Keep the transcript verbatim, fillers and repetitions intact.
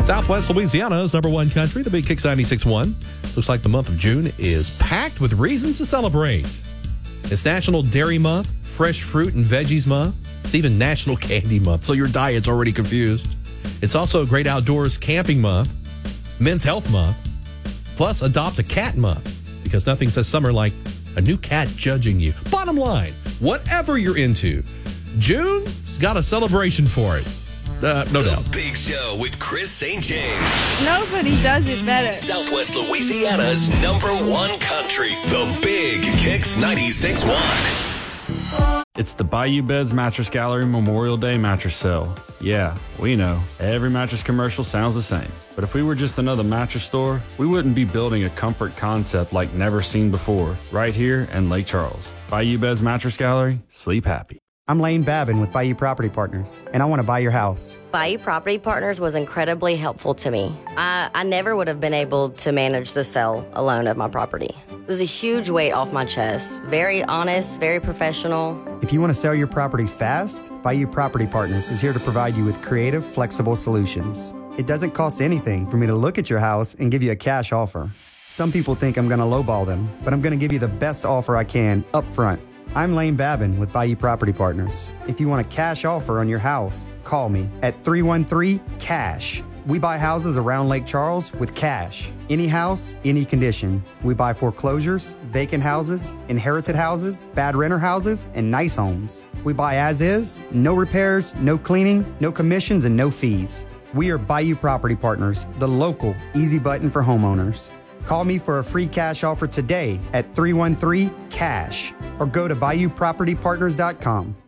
Southwest Louisiana's number one country, the Big Kicks ninety-six point one. Looks like the month of June is packed with reasons to celebrate. It's National Dairy Month, Fresh Fruit and Veggies Month. It's even National Candy Month, so your diet's already confused. It's also Great Outdoors Camping Month, Men's Health Month, plus Adopt a Cat Month, because nothing says summer like a new cat judging you. Bottom line, whatever you're into, June's got a celebration for it. Uh, no the doubt. Big Show with Chris Saint James. Nobody does it better. Southwest Louisiana's number one country. The Big Kicks ninety-six point one. It's the Bayou Beds Mattress Gallery Memorial Day mattress sale. Yeah, we know. Every mattress commercial sounds the same. But if we were just another mattress store, we wouldn't be building a comfort concept like never seen before, right here in Lake Charles. Bayou Beds Mattress Gallery, sleep happy. I'm Lane Babin with Bayou Property Partners, and I want to buy your house. Bayou Property Partners was incredibly helpful to me. I, I never would have been able to manage the sale alone of my property. It was a huge weight off my chest. Very honest, very professional. If you want to sell your property fast, Bayou Property Partners is here to provide you with creative, flexible solutions. It doesn't cost anything for me to look at your house and give you a cash offer. Some people think I'm going to lowball them, but I'm going to give you the best offer I can up front. I'm Lane Babin with Bayou Property Partners. If you want a cash offer on your house, call me at three one three, C A S H. We buy houses around Lake Charles with cash. Any house, any condition. We buy foreclosures, vacant houses, inherited houses, bad renter houses, and nice homes. We buy as is, no repairs, no cleaning, no commissions, and no fees. We are Bayou Property Partners, the local easy button for homeowners. Call me for a free cash offer today at three one three, C A S H or go to bayou property partners dot com.